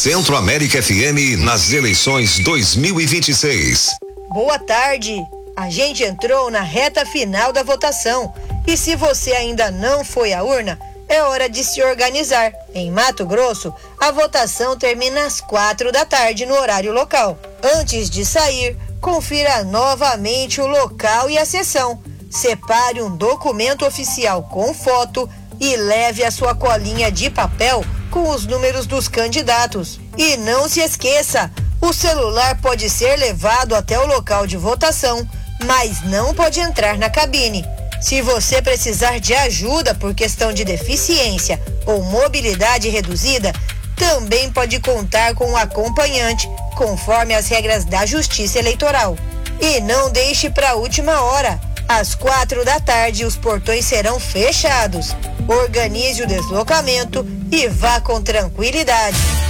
Centro-América FM nas eleições 2026. Boa tarde. A gente entrou na reta final da votação. E se você ainda não foi à urna, é hora de se organizar. Em Mato Grosso, a votação termina às 4 da tarde no horário local. Antes de sair, confira novamente o local e a sessão. Separe um documento oficial com foto e leve a sua colinha de papel com os números dos candidatos. E não se esqueça, o celular pode ser levado até o local de votação, mas não pode entrar na cabine. Se você precisar de ajuda por questão de deficiência ou mobilidade reduzida, também pode contar com um acompanhante, conforme as regras da Justiça Eleitoral. E não deixe para a última hora. Às 4 da tarde, os portões serão fechados. Organize o deslocamento e vá com tranquilidade.